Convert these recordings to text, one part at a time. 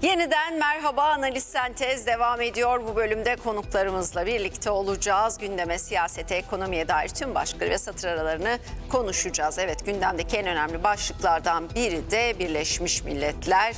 Yeniden merhaba, Analiz Sentez devam ediyor. Bu bölümde konuklarımızla birlikte olacağız. Gündeme, siyasete, ekonomiye dair tüm başlıkları ve satır aralarını konuşacağız. Evet, gündemdeki en önemli başlıklardan biri de Birleşmiş Milletler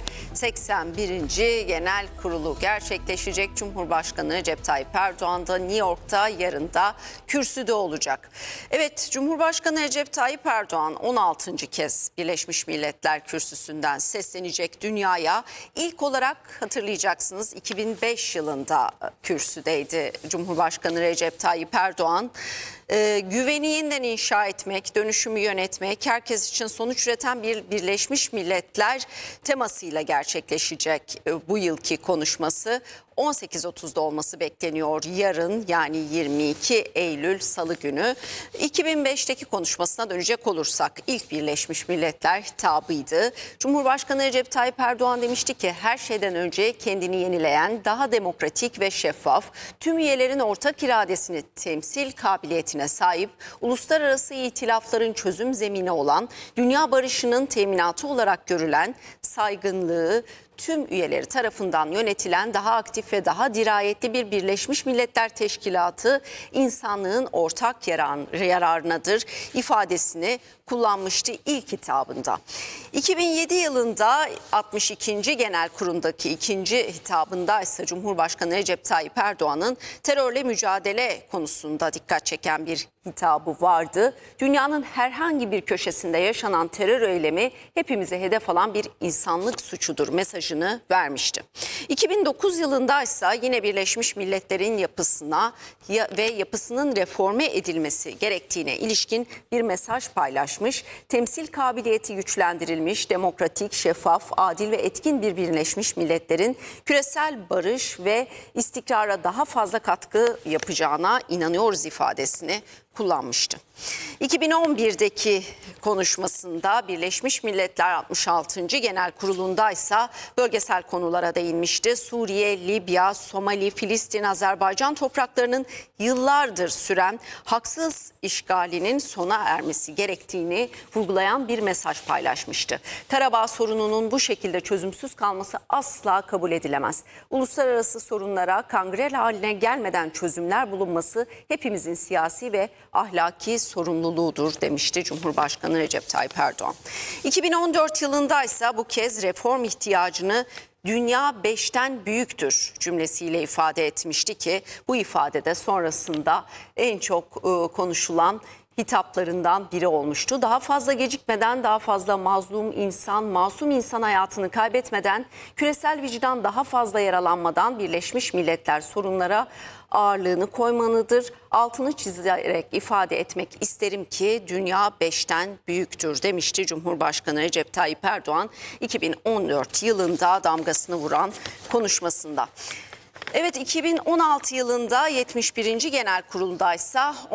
81. Genel Kurulu gerçekleşecek. Cumhurbaşkanı Recep Tayyip Erdoğan da New York'ta, yarın da kürsüde olacak. Evet, Cumhurbaşkanı Recep Tayyip Erdoğan 16. kez Birleşmiş Milletler kürsüsünden seslenecek dünyaya. İlk olarak hatırlayacaksınız, 2005 yılında kürsüdeydi Cumhurbaşkanı Recep Tayyip Erdoğan. Güveni yeniden inşa etmek, dönüşümü yönetmek, herkes için sonuç üreten bir Birleşmiş Milletler temasıyla gerçekleşecek bu yılki konuşması. 18.30'da olması bekleniyor yarın, yani 22 Eylül Salı günü. 2005'teki konuşmasına dönecek olursak ilk Birleşmiş Milletler hitabıydı. Cumhurbaşkanı Recep Tayyip Erdoğan demişti ki her şeyden önce kendini yenileyen, daha demokratik ve şeffaf, tüm üyelerin ortak iradesini temsil kabiliyetine sahip, uluslararası itilafların çözüm zemini olan, dünya barışının teminatı olarak görülen, saygınlığı tüm üyeleri tarafından yönetilen, daha aktif ve daha dirayetli bir Birleşmiş Milletler Teşkilatı insanlığın ortak yararınadır ifadesini kullanmıştı ilk hitabında. 2007 yılında 62. Genel Kurulu'ndaki ikinci hitabında ise Cumhurbaşkanı Recep Tayyip Erdoğan'ın terörle mücadele konusunda dikkat çeken bir hitabı vardı. Dünyanın herhangi bir köşesinde yaşanan terör eylemi hepimize hedef alan bir insanlık suçudur mesajını vermişti. 2009 yılında ise yine Birleşmiş Milletler'in yapısına ve yapısının reforme edilmesi gerektiğine ilişkin bir mesaj paylaşmış. Temsil kabiliyeti güçlendirilmiş, demokratik, şeffaf, adil ve etkin bir Birleşmiş Milletler'in küresel barış ve istikrara daha fazla katkı yapacağına inanıyoruz ifadesini kullanmıştı. 2011'deki konuşmasında Birleşmiş Milletler 66. Genel Kurulu'ndaysa bölgesel konulara değinmişti. Suriye, Libya, Somali, Filistin, Azerbaycan topraklarının yıllardır süren haksız işgalinin sona ermesi gerektiğini vurgulayan bir mesaj paylaşmıştı. Karabağ sorununun bu şekilde çözümsüz kalması asla kabul edilemez. Uluslararası sorunlara kangren haline gelmeden çözümler bulunması hepimizin siyasi ve ahlaki sorumluluğudur demişti Cumhurbaşkanı Recep Tayyip Erdoğan. 2014 yılında ise bu kez reform ihtiyacını dünya 5'ten büyüktür cümlesiyle ifade etmişti ki bu ifadede sonrasında en çok konuşulan hitaplarından biri olmuştu. Daha fazla gecikmeden, daha fazla mazlum insan, masum insan hayatını kaybetmeden, küresel vicdan daha fazla yaralanmadan Birleşmiş Milletler sorunlara ağırlığını koymalıdır. Altını çizerek ifade etmek isterim ki dünya 5'ten büyüktür demişti Cumhurbaşkanı Recep Tayyip Erdoğan 2014 yılında damgasını vuran konuşmasında. Evet, 2016 yılında 71. Genel Kurulu'ndaysa